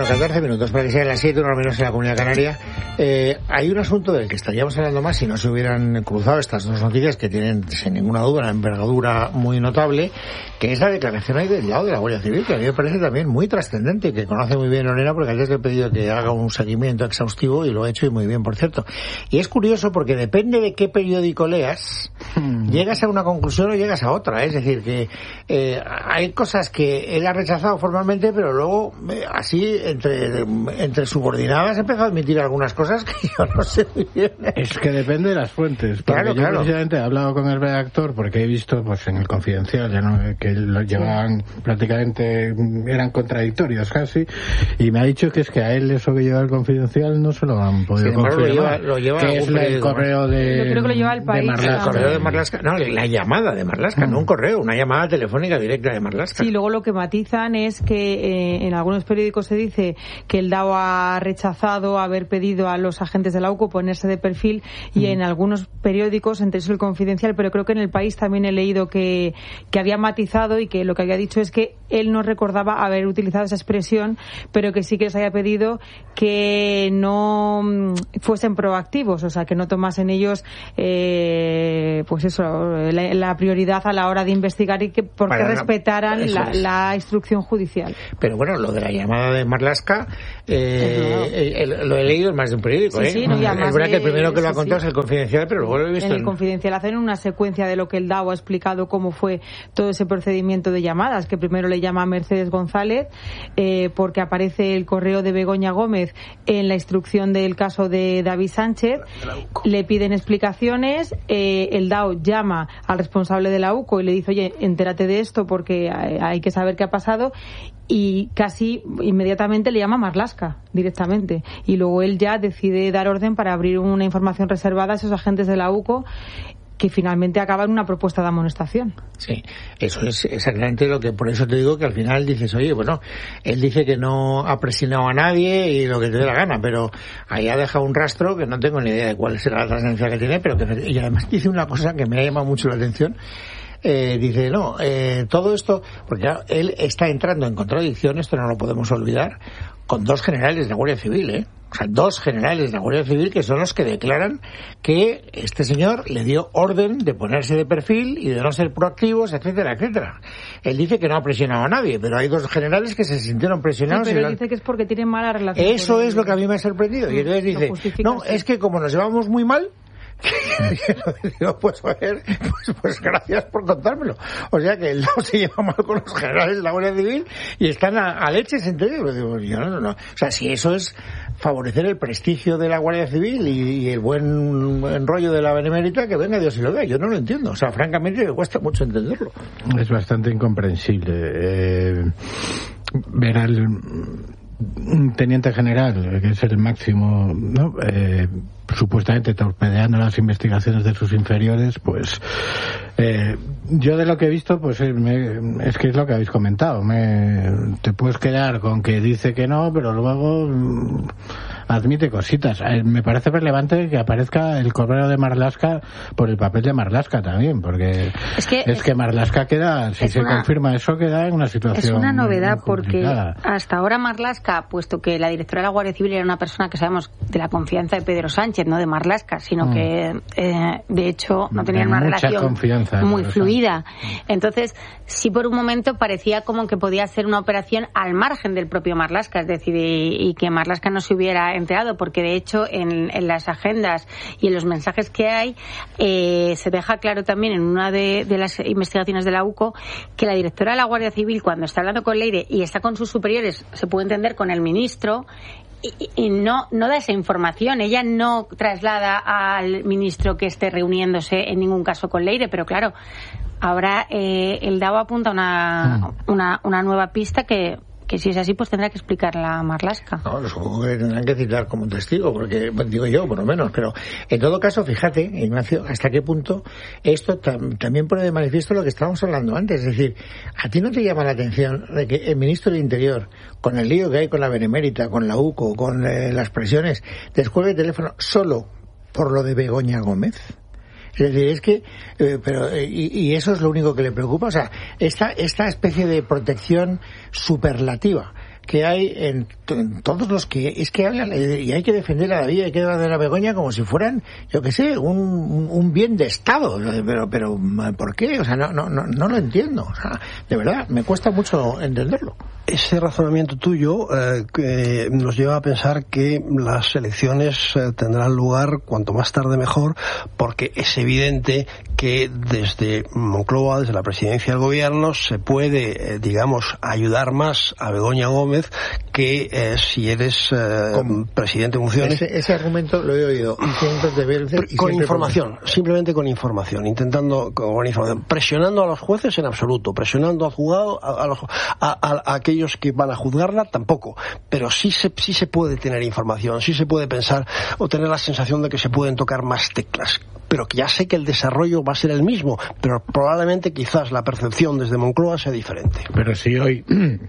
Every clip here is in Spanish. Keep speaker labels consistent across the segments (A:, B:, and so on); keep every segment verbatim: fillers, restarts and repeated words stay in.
A: catorce minutos para que sean las siete, una menos en la Comunidad Canaria. Eh, hay un asunto del que estaríamos hablando más si no se hubieran cruzado estas dos noticias que tienen, sin ninguna duda, una envergadura muy notable, que es la declaración ahí del lado de la Guardia Civil, que a mí me parece también muy trascendente y que conoce muy bien Lorena, porque antes le he pedido que haga un seguimiento exhaustivo y lo ha hecho y muy bien, por cierto. Y es curioso porque depende de qué periódico leas, llegas a una conclusión o llegas a otra. Es decir, que eh, hay cosas que él ha rechazado formalmente, pero luego eh, así entre entre subordinadas he empezado a admitir algunas cosas que yo no sé muy bien.
B: Es que depende de las fuentes. Porque
A: Claro,
B: yo
A: claro.
B: precisamente he hablado con el redactor porque he visto pues en el Confidencial ya no, que lo llevaban sí. prácticamente, eran contradictorios casi, y me ha dicho que es que a él eso que lleva el Confidencial no se lo han podido
A: Sin embargo,
B: confirmar.
A: Lo lleva, lo lleva
B: que es la, el correo de...
C: Yo creo que lo lleva el país.
B: De Marlaska.
A: El correo de Marlaska. No, la llamada de Marlaska, mm. no un correo, una llamada telefónica directa de Marlaska.
C: Sí, luego lo que matizan es que eh, en algunos periódicos se dice que el D A O ha rechazado haber pedido a los agentes de la U C O ponerse de perfil y mm. en algunos periódicos, entre eso el Confidencial, pero creo que en el país también he leído que, que había matizado y que lo que había dicho es que él no recordaba haber utilizado esa expresión, pero que sí que les había pedido que no fuesen proactivos, o sea, que no tomasen ellos eh, pues eso, la, la prioridad a la hora de investigar y que porque Para, respetaran la, es. la instrucción judicial.
A: Pero bueno, lo de la llamada de Marlaska eh, el, el, lo he leído en más de un periódico.
C: Sí,
A: ¿eh?
C: sí, no,
A: es verdad que el primero que lo ha contado
C: sí.
A: es el Confidencial, pero luego lo he visto
C: en el
A: en...
C: Confidencial hacen una secuencia de lo que el D A O ha explicado cómo fue todo ese procedimiento de llamadas, que primero le llama a Mercedes González eh, porque aparece el correo de Begoña Gómez en la instrucción del caso de David Sánchez, le piden explicaciones, eh, el D A O llama al responsable de la U C O y le dice, oye, entérate de esto porque hay que saber qué ha pasado, y casi inmediatamente le llama a Marlaska directamente, y luego él ya decide dar orden para abrir una información reservada a esos agentes de la U C O, que finalmente acaba en una propuesta de amonestación.
A: Sí, eso es exactamente lo que, por eso te digo que al final dices, oye, bueno, él dice que no ha presionado a nadie y lo que te dé la gana, pero ahí ha dejado un rastro que no tengo ni idea de cuál será la trascendencia que tiene, pero que, y además dice una cosa que me ha llamado mucho la atención. Eh, dice, no, eh, todo esto, porque claro, él está entrando en contradicción, esto no lo podemos olvidar, con dos generales de la Guardia Civil, ¿eh? O sea, dos generales de la Guardia Civil que son los que declaran que este señor le dio orden de ponerse de perfil y de no ser proactivos, etcétera, etcétera. Él dice que no ha presionado a nadie, pero hay dos generales que se sintieron presionados.
C: Sí, pero
A: él
C: dice que es porque tienen mala relación.
A: Eso es lo que a mí me ha sorprendido. Y entonces dice, no, es que como nos llevamos muy mal, digo, pues, joder, pues, pues gracias por contármelo. O sea que él no se lleva mal con los generales de la Guardia Civil y están a, a leches entre ellos. Digo, yo no, no. O sea, si eso es favorecer el prestigio de la Guardia Civil y, y el buen enrollo de la Benemérita, que venga Dios y lo vea. Yo no lo entiendo. O sea, francamente me cuesta mucho entenderlo.
B: Es bastante incomprensible. Eh, ver al un teniente general, que es el máximo, ¿no? Eh, supuestamente torpedeando las investigaciones de sus inferiores, pues eh, yo de lo que he visto, pues eh, me, es que es lo que habéis comentado. Me, te puedes quedar con que dice que no, pero luego mm, admite cositas. Eh, me parece relevante que aparezca el correo de Marlaska por el papel de Marlaska también, porque
D: es que,
B: es que Marlaska queda, si se una, confirma eso, queda en una situación.
D: Es una novedad porque
B: complicada.
D: Hasta ahora Marlaska, puesto que la directora de la Guardia Civil era una persona que sabemos de la confianza de Pedro Sánchez, no de Marlaska, sino mm. que eh, de hecho no tenían una relación muy fluida. Entonces, sí, por un momento parecía como que podía ser una operación al margen del propio Marlaska, es decir, y, y que Marlaska no se hubiera enterado, porque de hecho en, en las agendas y en los mensajes que hay eh, se deja claro también en una de, de las investigaciones de la U C O que la directora de la Guardia Civil, cuando está hablando con Leire y está con sus superiores, se puede entender con el ministro, Y, y no no da esa información. Ella no traslada al ministro que esté reuniéndose en ningún caso con Leire, pero claro, ahora eh, el D A O apunta una, mm. una una nueva pista que que si es así, pues tendrá que explicarla a Marlaska.
A: No, supongo que tendrán que citar como un testigo, porque, bueno, digo yo, por lo menos, pero en todo caso, fíjate, Ignacio, hasta qué punto esto tam- también pone de manifiesto lo que estábamos hablando antes, es decir, ¿a ti no te llama la atención de que el ministro del Interior, con el lío que hay con la Benemérita, con la U C O, con eh, las presiones, descuelgue el teléfono solo por lo de Begoña Gómez? Es decir, es que, eh, pero, eh, y, y eso es lo único que le preocupa, o sea, esta, esta especie de protección superlativa que hay en, en todos los que es que hablan, y hay que defender a David, hay que defender a Begoña como si fueran, yo qué sé, un, un bien de Estado, pero pero ¿por qué? O sea, no no no, no lo entiendo, o sea, de verdad, me cuesta mucho entenderlo.
E: Ese razonamiento tuyo eh, que nos lleva a pensar que las elecciones eh, tendrán lugar cuanto más tarde mejor, porque es evidente que desde Moncloa, desde la presidencia del gobierno, se puede, eh, digamos, ayudar más a Begoña Gómez que eh, si eres eh, presidente de funciones.
A: Ese, ese argumento lo he oído cientos de veces.
E: Con información, por... simplemente con información, intentando con información, presionando a los jueces en absoluto, presionando al juzgado, a, a, los, a, a, a aquellos que van a juzgarla tampoco, pero sí se, sí se puede tener información, sí se puede pensar o tener la sensación de que se pueden tocar más teclas, pero que ya sé que el desarrollo va a ser el mismo, pero probablemente quizás la percepción desde Moncloa sea diferente.
B: Pero si hoy,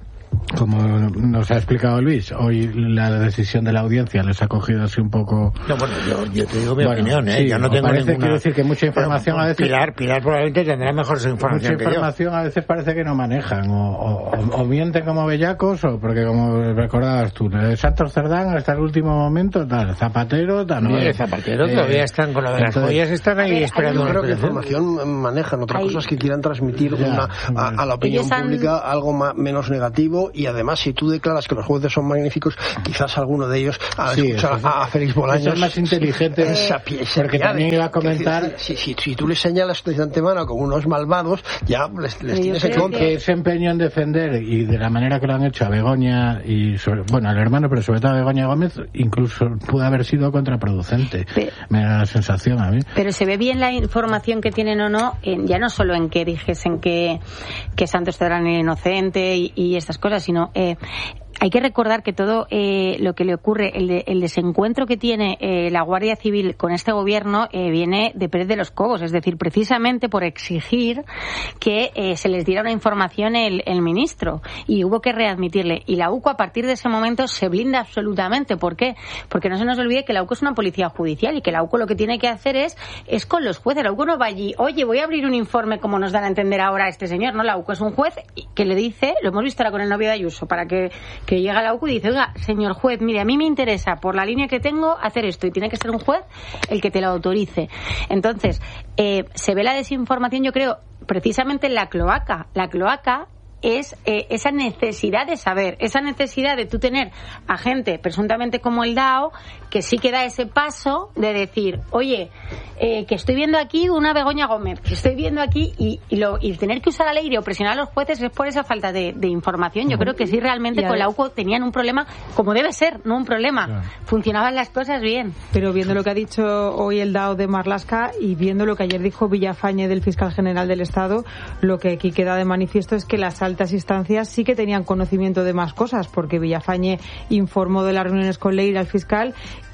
B: como nos ha explicado Luis, hoy la decisión de la audiencia les ha cogido así un poco...
A: No, bueno, yo, yo te digo mi bueno, opinión, ¿eh?
B: Sí,
A: yo no tengo
B: parece,
A: ninguna...
B: quiero decir que mucha información
A: bueno,
B: a veces...
A: Pilar, Pilar probablemente tendrá mejor información
B: Mucha información a veces parece que no manejan, o, o, o, o mienten como bellacos, o porque como recordabas tú, Santos Cerdán hasta el último momento, tal, Zapatero, tal...
A: No, el Zapatero eh, todavía están con lo de las joyas, están ahí ver, esperando...
E: Yo creo que información manejan, otra cosa es que quieran transmitir ya, una, a, a la opinión han... pública algo más, menos negativo, y además si tú declaras que los jueces son magníficos, quizás alguno de ellos a sí, escuchar a, a Félix Bolaños
B: es más inteligente,
E: sí,
B: eh, porque también iba a comentar
E: si, si, si tú les señalas de antemano como unos malvados, ya les, les tienes en contra.
B: Que ese empeño en defender, y de la manera que lo han hecho a Begoña y sobre, bueno, al hermano, pero sobre todo a Begoña Gómez, incluso puede haber sido contraproducente, pero, me da la sensación a mí.
D: Pero se ve bien la información que tienen o no, en, ya no solo en que dijesen que, que Santos Cerdán era inocente y, y estas cosas, sino eh, hay que recordar que todo eh, lo que le ocurre, el, de, el desencuentro que tiene eh, la Guardia Civil con este gobierno eh, viene de Pérez de los Cobos, es decir, precisamente por exigir que eh, se les diera una información el, el ministro, y hubo que readmitirle. Y la U C O a partir de ese momento se blinda absolutamente. ¿Por qué? Porque no se nos olvide que la U C O es una policía judicial y que la U C O lo que tiene que hacer es, es con los jueces. La U C O no va allí, oye, voy a abrir un informe como nos dan a entender ahora a este señor. No, la U C O es un juez que le dice, lo hemos visto ahora con el novio de Ayuso, para que que llega a la U C O y dice, oiga, señor juez, mire, a mí me interesa, por la línea que tengo, hacer esto, y tiene que ser un juez el que te lo autorice. Entonces, eh, se ve la desinformación, yo creo, precisamente en la cloaca. La cloaca es eh, esa necesidad de saber, esa necesidad de tú tener a gente presuntamente como el D A O que sí que da ese paso de decir, oye, eh, que estoy viendo aquí una Begoña Gómez, que estoy viendo aquí, y, y, lo, y tener que usar la ley o presionar a los jueces es por esa falta de, de información. Yo uh-huh. creo que sí, realmente con la U C O tenían un problema como debe ser, no un problema. Claro. Funcionaban las cosas bien.
C: Pero viendo lo que ha dicho hoy el D A O de Marlaska y viendo lo que ayer dijo Villafañe del fiscal general del Estado, lo que aquí queda de manifiesto es que las altas instancias sí que tenían conocimiento de más cosas, porque Villafañe informó de las reuniones con Leire al fiscal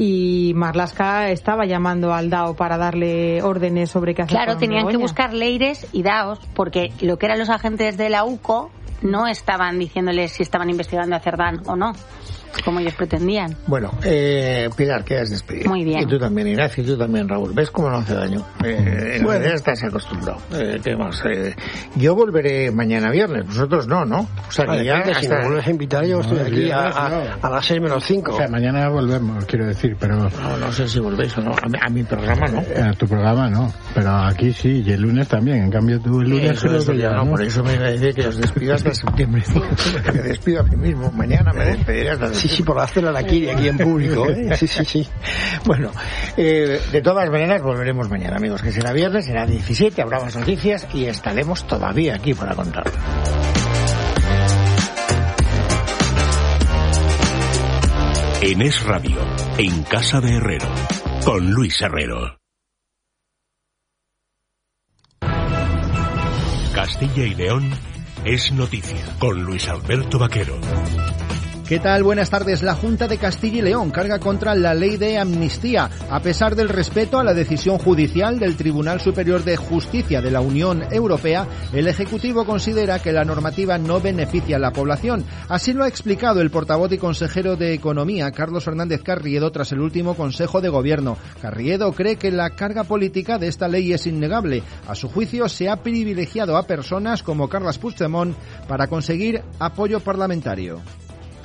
C: y Marlaska estaba llamando al D A O para darle órdenes sobre qué hacer.
D: Claro,
C: con
D: tenían
C: Begoña.
D: que buscar Leires y D A Os, porque lo que eran los agentes de la U C O no estaban diciéndoles si estaban investigando a Cerdán o no, como ellos pretendían.
A: Bueno, eh, Pilar, quedas despedida.
D: Muy bien.
A: Y tú también, Ignacio, y tú también, Raúl. ¿Ves cómo no hace daño? Eh, en bueno. realidad estás acostumbrado. Eh, ¿Qué más? Eh, yo volveré mañana viernes, vosotros no, ¿no? O sea, que ya
E: hasta... Si me vuelves a invitar, yo estoy no, aquí a, a, no. a las seis menos cinco.
B: O sea, mañana volvemos, quiero decir, pero...
A: No, no sé si volvéis o no. A mi, a mi programa no.
B: A tu programa no, pero aquí sí, y el lunes también. En cambio, tú el lunes...
A: Eso, eso, ya, no, ¿no? Por eso me decir que os despido hasta septiembre. Me despido a mí mismo. Mañana me despediré hasta septiembre.
E: Sí, sí, por hacer la aquí, aquí en público, ¿eh? Sí, sí, sí.
A: Bueno, eh, de todas maneras volveremos mañana, amigos, que será viernes, será diecisiete, habrá más noticias y estaremos todavía aquí para contarlo.
F: En Es Radio, en Casa de Herrero, con Luis Herrero. Castilla y León es noticia, con Luis Alberto Vaquero.
G: ¿Qué tal? Buenas tardes. La Junta de Castilla y León carga contra la ley de amnistía. A pesar del respeto a la decisión judicial del Tribunal Superior de Justicia de la Unión Europea, el Ejecutivo considera que la normativa no beneficia a la población. Así lo ha explicado el portavoz y consejero de Economía, Carlos Fernández Carriedo, tras el último Consejo de Gobierno. Carriedo cree que la carga política de esta ley es innegable. A su juicio, se ha privilegiado a personas como Carles Puigdemont para conseguir apoyo parlamentario.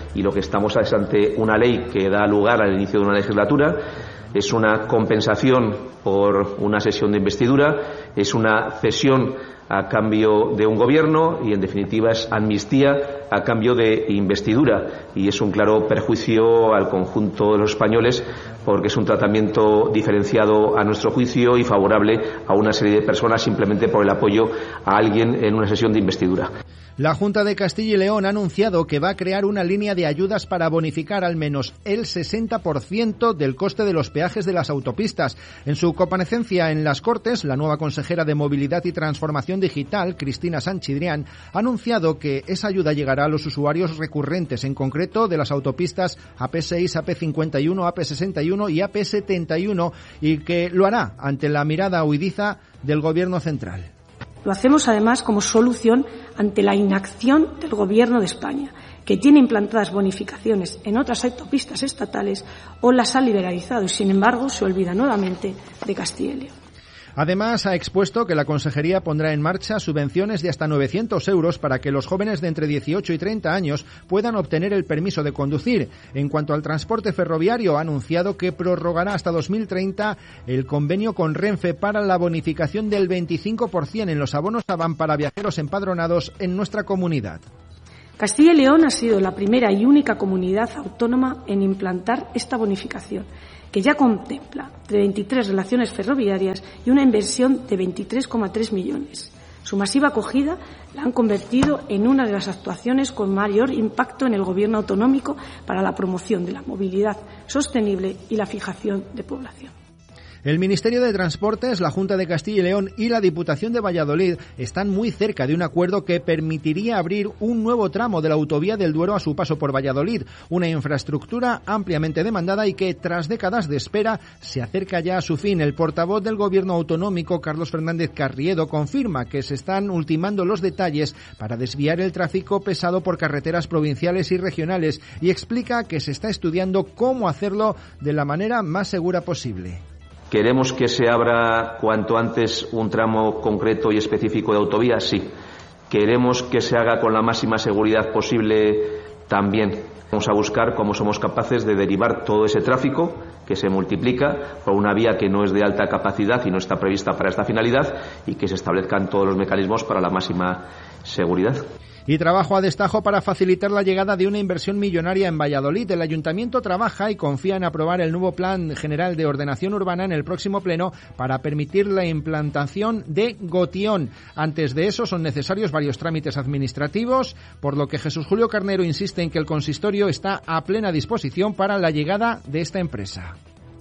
H: y lo que estamos es ante una ley que da lugar al inicio de una legislatura. Es una compensación por una sesión de investidura, es una cesión a cambio de un gobierno y, en definitiva, es amnistía a cambio de investidura. Y es un claro perjuicio al conjunto de los españoles porque es un tratamiento diferenciado a nuestro juicio y favorable a una serie de personas simplemente por el apoyo a alguien en una sesión de investidura.
G: La Junta de Castilla y León ha anunciado que va a crear una línea de ayudas para bonificar al menos el sesenta por ciento del coste de los peajes de las autopistas. En su comparecencia en las Cortes, la nueva consejera de Movilidad y Transformación Digital, Cristina Sanchidrián, ha anunciado que esa ayuda llegará a los usuarios recurrentes, en concreto de las autopistas A P seis, A P cincuenta y uno, A P sesenta y uno y A P setenta y uno, y que lo hará ante la mirada huidiza del Gobierno central.
I: Lo hacemos, además, como solución ante la inacción del Gobierno de España, que tiene implantadas bonificaciones en otras autopistas estatales o las ha liberalizado y, sin embargo, se olvida nuevamente de Castilla y León.
G: Además, ha expuesto que la Consejería pondrá en marcha subvenciones de hasta novecientos euros para que los jóvenes de entre dieciocho y treinta años puedan obtener el permiso de conducir. En cuanto al transporte ferroviario, ha anunciado que prorrogará hasta dos mil treinta el convenio con Renfe para la bonificación del veinticinco por ciento en los abonos Avant para viajeros empadronados en nuestra comunidad.
I: Castilla y León ha sido la primera y única comunidad autónoma en implantar esta bonificación, que ya contempla de veintitrés relaciones ferroviarias y una inversión de veintitrés coma tres millones. Su masiva acogida la han convertido en una de las actuaciones con mayor impacto en el Gobierno autonómico para la promoción de la movilidad sostenible y la fijación de población.
G: El Ministerio de Transportes, la Junta de Castilla y León y la Diputación de Valladolid están muy cerca de un acuerdo que permitiría abrir un nuevo tramo de la autovía del Duero a su paso por Valladolid, una infraestructura ampliamente demandada y que, tras décadas de espera, se acerca ya a su fin. El portavoz del Gobierno autonómico, Carlos Fernández Carriedo, confirma que se están ultimando los detalles para desviar el tráfico pesado por carreteras provinciales y regionales y explica que se está estudiando cómo hacerlo de la manera más segura posible.
H: ¿Queremos que se abra cuanto antes un tramo concreto y específico de autovía? Sí. ¿Queremos que se haga con la máxima seguridad posible? También. Vamos a buscar cómo somos capaces de derivar todo ese tráfico que se multiplica por una vía que no es de alta capacidad y no está prevista para esta finalidad y que se establezcan todos los mecanismos para la máxima seguridad.
G: Y trabajo a destajo para facilitar la llegada de una inversión millonaria en Valladolid. El Ayuntamiento trabaja y confía en aprobar el nuevo Plan General de Ordenación Urbana en el próximo pleno para permitir la implantación de Gotión. Antes de eso son necesarios varios trámites administrativos, por lo que Jesús Julio Carnero insiste en que el consistorio está a plena disposición para la llegada de esta empresa.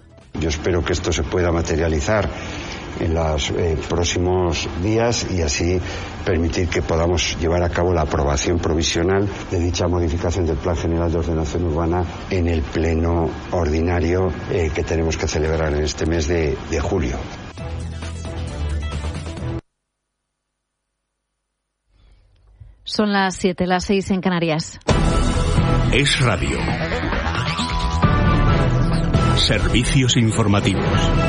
J: Yo espero que esto se pueda materializar en los eh, próximos días y así permitir que podamos llevar a cabo la aprobación provisional de dicha modificación del Plan General de Ordenación Urbana en el pleno ordinario eh, que tenemos que celebrar en este mes de, de julio.
K: Son las siete, las seis en Canarias.
F: Es Radio. Servicios informativos.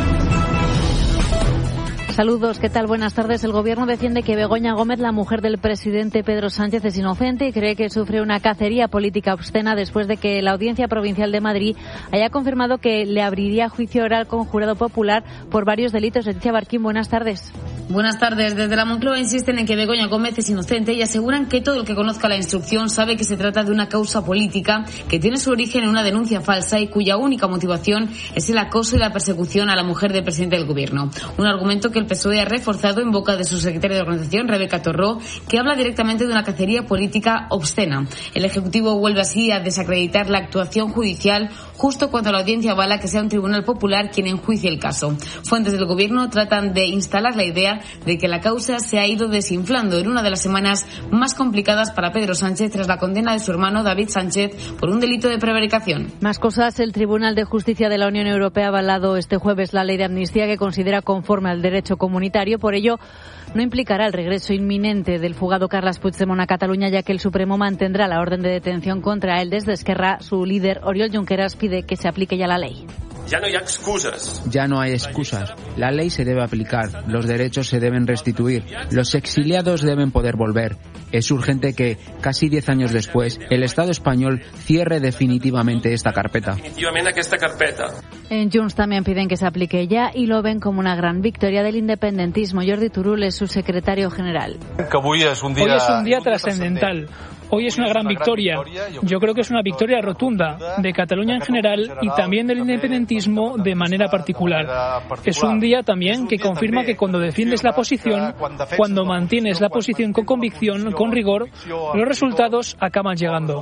K: Saludos, ¿qué tal? Buenas tardes. El Gobierno defiende que Begoña Gómez, la mujer del presidente Pedro Sánchez, es inocente y cree que sufre una cacería política obscena después de que la Audiencia Provincial de Madrid haya confirmado que le abriría juicio oral con jurado popular por varios delitos. Leticia Barquín, buenas tardes.
L: Buenas tardes. Desde la Moncloa insisten en que Begoña Gómez es inocente y aseguran que todo el que conozca la instrucción sabe que se trata de una causa política que tiene su origen en una denuncia falsa y cuya única motivación es el acoso y la persecución a la mujer del presidente del Gobierno. Un argumento que el P S O E ha reforzado en boca de su secretaria de organización, Rebeca Torró, que habla directamente de una cacería política obscena. El Ejecutivo vuelve así a desacreditar la actuación judicial justo cuando la audiencia avala que sea un tribunal popular quien enjuicie el caso. Fuentes del Gobierno tratan de instalar la idea de que la causa se ha ido desinflando en una de las semanas más complicadas para Pedro Sánchez tras la condena de su hermano David Sánchez por un delito de prevaricación.
K: Más cosas. El Tribunal de Justicia de la Unión Europea ha avalado este jueves la ley de amnistía que considera conforme al derecho comunitario. Por ello, no implicará el regreso inminente del fugado Carles Puigdemont a Cataluña, ya que el Supremo mantendrá la orden de detención contra él. Desde Esquerra, su líder, Oriol Junqueras, pide que se aplique ya la ley.
M: Ya no hay excusas.
N: Ya no hay excusas. La ley se debe aplicar, los derechos se deben restituir, los exiliados deben poder volver. Es urgente que, casi diez años después, el Estado español cierre definitivamente esta carpeta.
M: Definitivamente esta carpeta.
K: En Junts también piden que se aplique ya y lo ven como una gran victoria del independentismo. Jordi Turull es su secretario general.
O: Hoy es un día, Hoy es un día trascendental. Hoy es una gran victoria. Yo creo que es una victoria rotunda de Cataluña en general y también del independentismo de manera particular. Es un día también que confirma que cuando defiendes la posición, cuando mantienes la posición con convicción, con rigor, los resultados acaban llegando.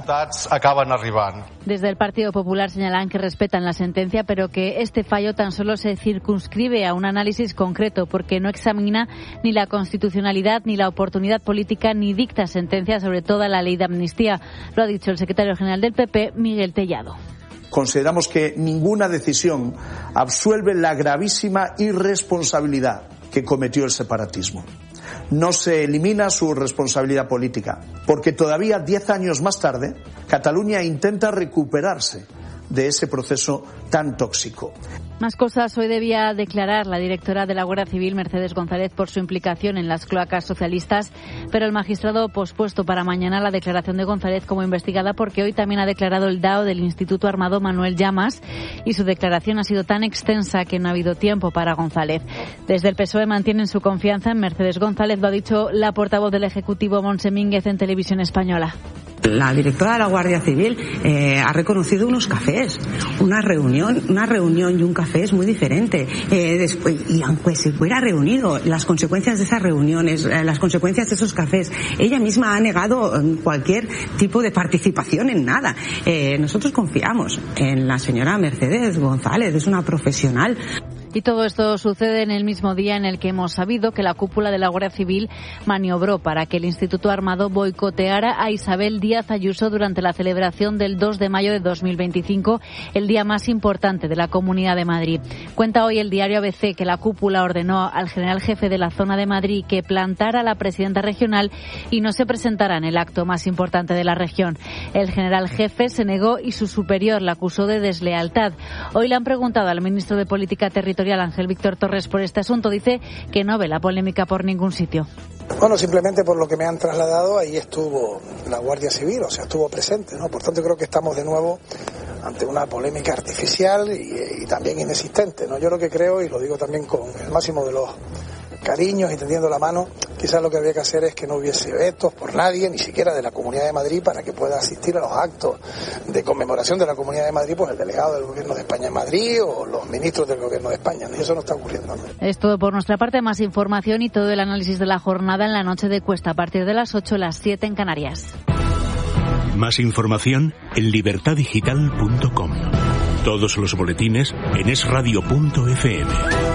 K: Desde el Partido Popular señalan que respetan la sentencia, pero que este fallo tan solo se circunscribe a un análisis concreto porque no examina ni la constitucionalidad ni la oportunidad política ni dicta sentencia sobre toda la ley de amnistía. Lo ha dicho el secretario general del P P, Miguel Tellado.
P: Consideramos que ninguna decisión absuelve la gravísima irresponsabilidad que cometió el separatismo. No se elimina su responsabilidad política, porque todavía diez años más tarde, Cataluña intenta recuperarse de ese proceso tan tóxico.
K: Más cosas. Hoy debía declarar la directora de la Guardia Civil, Mercedes González, por su implicación en las cloacas socialistas, pero el magistrado ha pospuesto para mañana la declaración de González como investigada porque hoy también ha declarado el D A O del Instituto Armado, Manuel Llamas, y su declaración ha sido tan extensa que no ha habido tiempo para González. Desde el P S O E mantienen su confianza en Mercedes González, lo ha dicho la portavoz del Ejecutivo, Montse Mínguez, en Televisión Española.
Q: La directora de la Guardia Civil eh, ha reconocido unos cafés, una reunión, una reunión y un café es muy diferente. Eh, después, y aunque se hubiera reunido, las consecuencias de esas reuniones, eh, las consecuencias de esos cafés, ella misma ha negado cualquier tipo de participación en nada. Eh, nosotros confiamos en la señora Mercedes González, es una profesional.
K: Y todo esto sucede en el mismo día en el que hemos sabido que la cúpula de la Guardia Civil maniobró para que el Instituto Armado boicoteara a Isabel Díaz Ayuso durante la celebración del dos de mayo de dos mil veinticinco, el día más importante de la Comunidad de Madrid. Cuenta hoy el diario A B C que la cúpula ordenó al general jefe de la zona de Madrid que plantara a la presidenta regional y no se presentara en el acto más importante de la región. El general jefe se negó y su superior la acusó de deslealtad. Hoy le han preguntado al ministro de Política Territorial, Ángel Víctor Torres, por este asunto. Dice que no ve la polémica por ningún sitio.
R: Bueno, simplemente por lo que me han trasladado, ahí estuvo la Guardia Civil, o sea, estuvo presente, ¿no? Por tanto, creo que estamos de nuevo ante una polémica artificial y, y también inexistente, ¿no? Yo lo que creo, y lo digo también con el máximo de los cariños y tendiendo la mano, quizás lo que habría que hacer es que no hubiese vetos por nadie, ni siquiera de la Comunidad de Madrid, para que pueda asistir a los actos de conmemoración de la Comunidad de Madrid, pues el delegado del Gobierno de España en Madrid o los ministros del Gobierno de España, ¿no? Y eso no está ocurriendo, ¿no?
K: Es todo por nuestra parte. Más información y todo el análisis de la jornada en la noche de Cuesta, a partir de las ocho, las siete en Canarias.
F: Más información en libertad digital punto com. Todos los boletines en es radio punto efe eme.